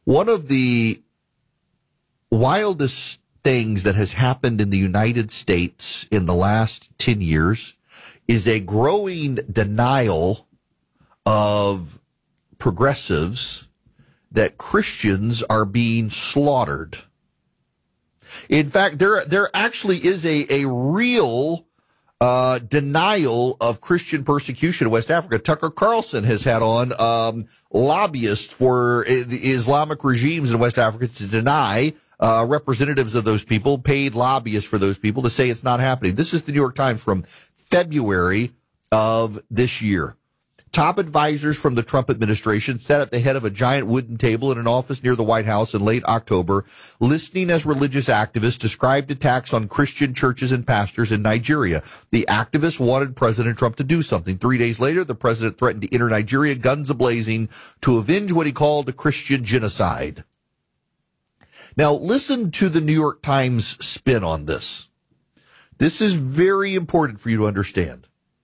One of the wildest things that has happened in the United States in the last 10 years is a growing denial of progressives that Christians are being slaughtered. In fact, there actually is a real denial of Christian persecution in West Africa. Tucker Carlson has had on lobbyists for the Islamic regimes in West Africa to deny representatives of those people, paid lobbyists for those people, to say it's not happening. This is the New York Times from February of this year. Top advisors from the Trump administration sat at the head of a giant wooden table in an office near the White House in late October, listening as religious activists described attacks on Christian churches and pastors in Nigeria. The activists wanted President Trump to do something. 3 days later, the president threatened to enter Nigeria, guns a-blazing, to avenge what he called a Christian genocide. Now, listen to the New York Times spin on this. This is very important for you to understand.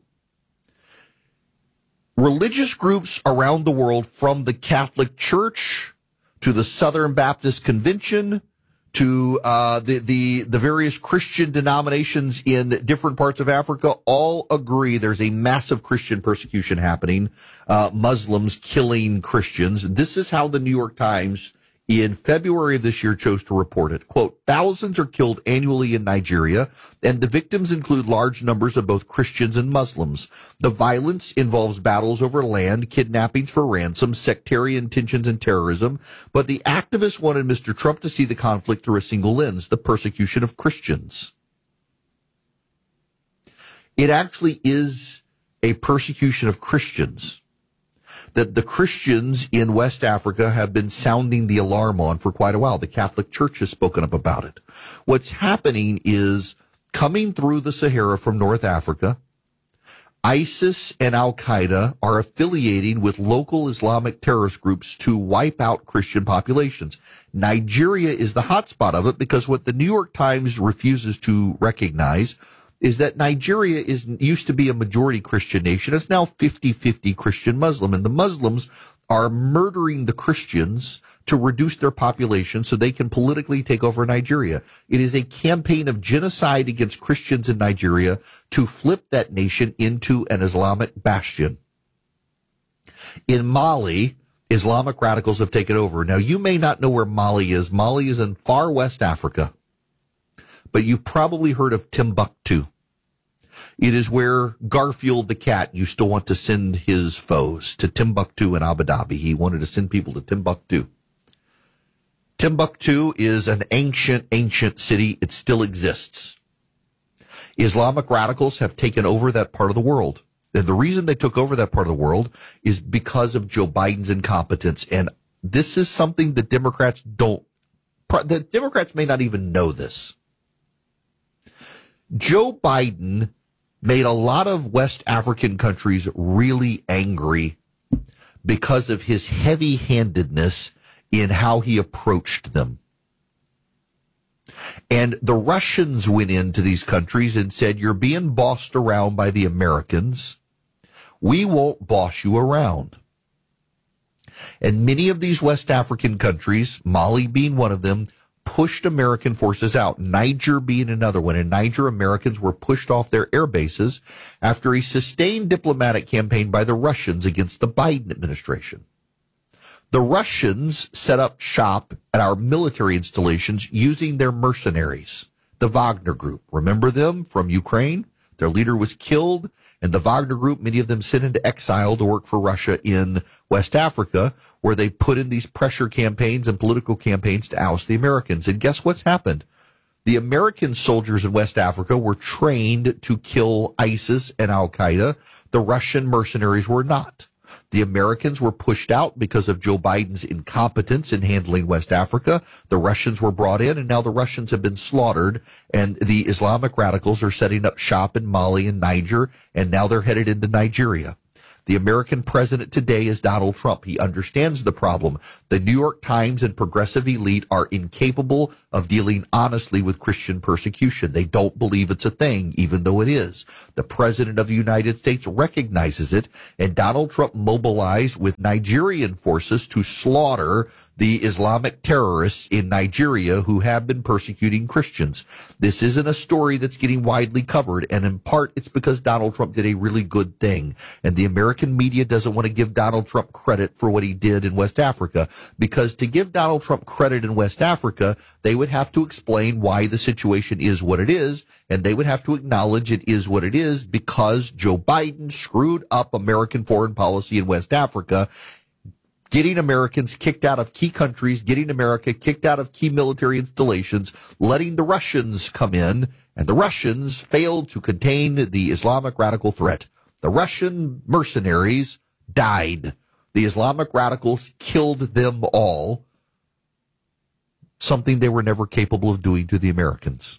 Religious groups around the world, from the Catholic Church to the Southern Baptist Convention to the various Christian denominations in different parts of Africa, all agree there's a massive Christian persecution happening, Muslims killing Christians. This is how the New York Times in February of this year chose to report it. Quote, thousands are killed annually in Nigeria, and the victims include large numbers of both Christians and Muslims. The violence involves battles over land, kidnappings for ransom, sectarian tensions, and terrorism. But the activists wanted Mr. Trump to see the conflict through a single lens, the persecution of Christians. It actually is a persecution of Christians that the Christians in West Africa have been sounding the alarm on for quite a while. The Catholic Church has spoken up about it. What's happening is, coming through the Sahara from North Africa, ISIS and Al-Qaeda are affiliating with local Islamic terrorist groups to wipe out Christian populations. Nigeria is the hotspot of it, because what the New York Times refuses to recognize is that Nigeria used to be a majority Christian nation. It's now 50-50 Christian Muslim, and the Muslims are murdering the Christians to reduce their population so they can politically take over Nigeria. It is a campaign of genocide against Christians in Nigeria to flip that nation into an Islamic bastion. In Mali, Islamic radicals have taken over. Now, you may not know where Mali is. Mali is in far West Africa. But you've probably heard of Timbuktu. It is where Garfield the cat used to want to send his foes, to Timbuktu and Abu Dhabi. He wanted to send people to Timbuktu. Timbuktu is an ancient city. It still exists. Islamic radicals have taken over that part of the world. And the reason they took over that part of the world is because of Joe Biden's incompetence. And this is something that Democrats may not even know this. Joe Biden made a lot of West African countries really angry because of his heavy-handedness in how he approached them. And the Russians went into these countries and said, you're being bossed around by the Americans. We won't boss you around. And many of these West African countries, Mali being one of them, pushed American forces out, Niger being another one. In Niger, Americans were pushed off their air bases after a sustained diplomatic campaign by the Russians against the Biden administration. The Russians set up shop at our military installations using their mercenaries, the Wagner Group. Remember them from Ukraine? Their leader was killed, and the Wagner Group, many of them sent into exile to work for Russia in West Africa, where they put in these pressure campaigns and political campaigns to oust the Americans. And guess what's happened? The American soldiers in West Africa were trained to kill ISIS and Al-Qaeda. The Russian mercenaries were not. The Americans were pushed out because of Joe Biden's incompetence in handling West Africa. The Russians were brought in, and now the Russians have been slaughtered, and the Islamic radicals are setting up shop in Mali and Niger, and now they're headed into Nigeria. The American president today is Donald Trump. He understands the problem. The New York Times and progressive elite are incapable of dealing honestly with Christian persecution. They don't believe it's a thing, even though it is. The president of the United States recognizes it, and Donald Trump mobilized with Nigerian forces to slaughter the Islamic terrorists in Nigeria who have been persecuting Christians. This isn't a story that's getting widely covered, and in part it's because Donald Trump did a really good thing. And the American media doesn't want to give Donald Trump credit for what he did in West Africa, because to give Donald Trump credit in West Africa, they would have to explain why the situation is what it is, and they would have to acknowledge it is what it is because Joe Biden screwed up American foreign policy in West Africa, getting Americans kicked out of key countries, getting America kicked out of key military installations, letting the Russians come in, and the Russians failed to contain the Islamic radical threat. The Russian mercenaries died. The Islamic radicals killed them all, something they were never capable of doing to the Americans.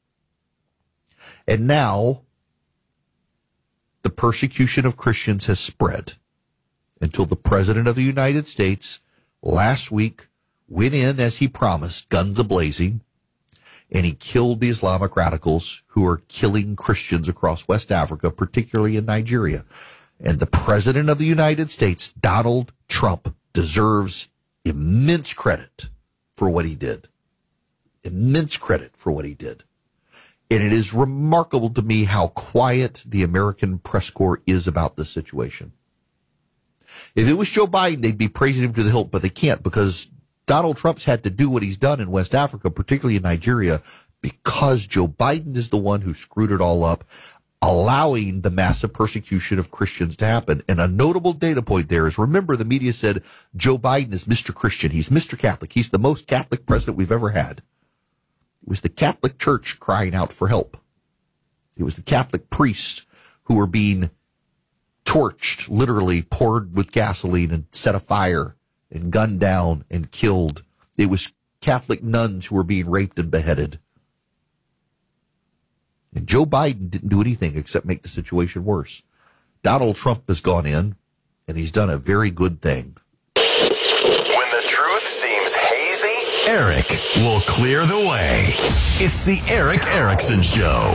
And now, the persecution of Christians has spread until the President of the United States last week went in, as he promised, guns a-blazing, and he killed the Islamic radicals who are killing Christians across West Africa, particularly in Nigeria. And the President of the United States, Donald Trump, deserves immense credit for what he did. Immense credit for what he did. And it is remarkable to me how quiet the American press corps is about this situation. If it was Joe Biden, they'd be praising him to the hilt, but they can't, because Donald Trump's had to do what he's done in West Africa, particularly in Nigeria, because Joe Biden is the one who screwed it all up, allowing the massive persecution of Christians to happen. And a notable data point there is, remember, the media said Joe Biden is Mr. Christian. He's Mr. Catholic. He's the most Catholic president we've ever had. It was the Catholic Church crying out for help. It was the Catholic priests who were being torched, literally poured with gasoline and set afire and gunned down and killed. It was Catholic nuns who were being raped and beheaded. And Joe Biden didn't do anything except make the situation worse. Donald Trump has gone in, and he's done a very good thing. When the truth seems hazy, Eric will clear the way. It's the Erick Erickson Show.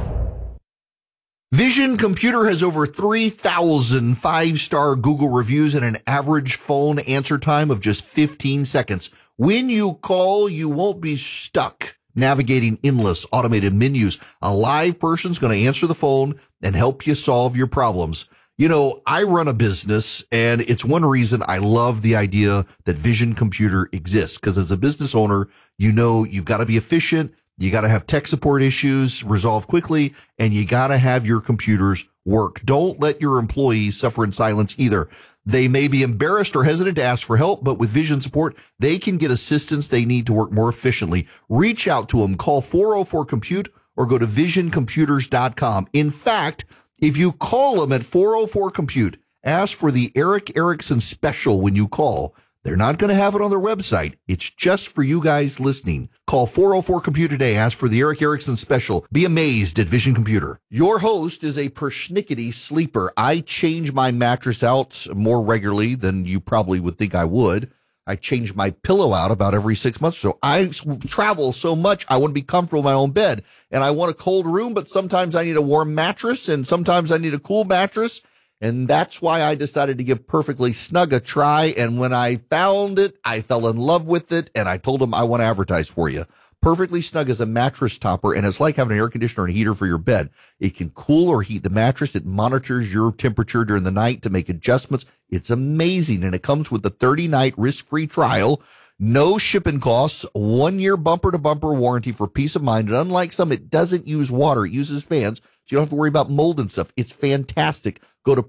Vision Computer has over 3,000 five-star Google reviews and an average phone answer time of just 15 seconds. When you call, you won't be stuck navigating endless automated menus. A live person's going to answer the phone and help you solve your problems. You know, I run a business, and it's one reason I love the idea that Vision Computer exists, because as a business owner, you know you've got to be efficient. You got to have tech support issues resolved quickly, and you got to have your computers work. Don't let your employees suffer in silence either. They may be embarrassed or hesitant to ask for help, but with Vision support, they can get assistance they need to work more efficiently. Reach out to them. Call 404-COMPUTE or go to visioncomputers.com. In fact, if you call them at 404-COMPUTE, ask for the Erick Erickson special when you call. They're not going to have it on their website. It's just for you guys listening. Call 404-COMPUTE today. Ask for the Erick Erickson special. Be amazed at Vision Computer. Your host is a persnickety sleeper. I change my mattress out more regularly than you probably would think I would. I change my pillow out about every 6 months or so. I travel so much, I want to be comfortable in my own bed. And I want a cold room, but sometimes I need a warm mattress, and sometimes I need a cool mattress. And that's why I decided to give Perfectly Snug a try. And when I found it, I fell in love with it. And I told them, I want to advertise for you. Perfectly Snug is a mattress topper, and it's like having an air conditioner and a heater for your bed. It can cool or heat the mattress. It monitors your temperature during the night to make adjustments. It's amazing. And it comes with a 30-night risk-free trial. No shipping costs, 1 year bumper to bumper warranty for peace of mind. And unlike some, it doesn't use water. It uses fans. So you don't have to worry about mold and stuff. It's fantastic. Go to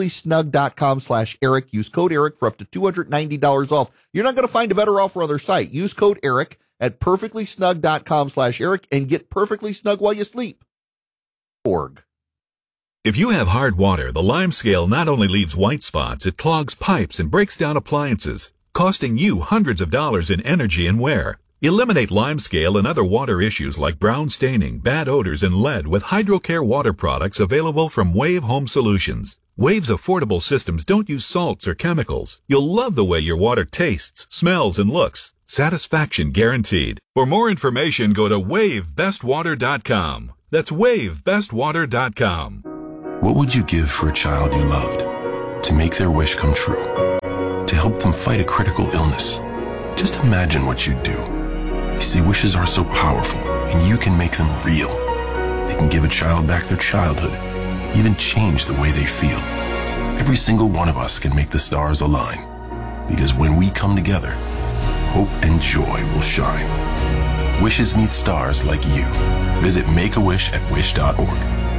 perfectlysnug.com/Eric. Use code Eric for up to $290 off. You're not going to find a better offer on their site. Use code Eric at perfectlysnug.com/Eric and get perfectly snug while you sleep. Org. If you have hard water, the Lime Scale not only leaves white spots, it clogs pipes and breaks down appliances, costing you hundreds of dollars in energy and wear. Eliminate Lime Scale and other water issues like brown staining, bad odors, and lead with HydroCare water products available from Wave Home Solutions. Wave's affordable systems don't use salts or chemicals. You'll love the way your water tastes, smells, and looks. Satisfaction guaranteed. For more information, go to wavebestwater.com. That's wavebestwater.com. What would you give for a child you loved? To make their wish come true? To help them fight a critical illness? Just imagine what you'd do. You see, wishes are so powerful, and you can make them real. They can give a child back their childhood, even change the way they feel. Every single one of us can make the stars align, because when we come together, hope and joy will shine. Wishes need stars like you. Visit Make-A-Wish@wish.org.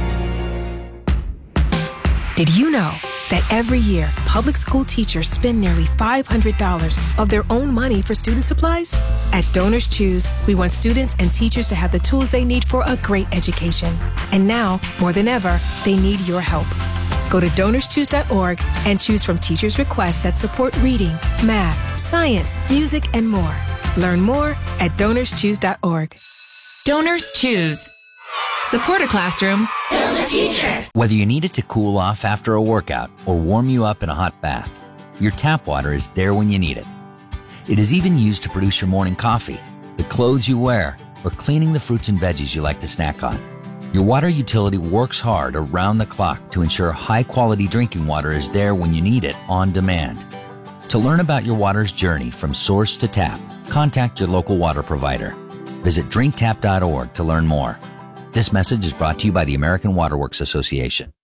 Did you know that every year, public school teachers spend nearly $500 of their own money for student supplies? At Donors Choose, we want students and teachers to have the tools they need for a great education. And now, more than ever, they need your help. Go to DonorsChoose.org and choose from teachers' requests that support reading, math, science, music, and more. Learn more at DonorsChoose.org. Donors Choose. Support a classroom. Build a future. Whether you need it to cool off after a workout or warm you up in a hot bath, your tap water is there when you need it. It is even used to produce your morning coffee, the clothes you wear, or cleaning the fruits and veggies you like to snack on. Your water utility works hard around the clock to ensure high-quality drinking water is there when you need it on demand. To learn about your water's journey from source to tap, contact your local water provider. Visit drinktap.org to learn more. This message is brought to you by the American Water Works Association.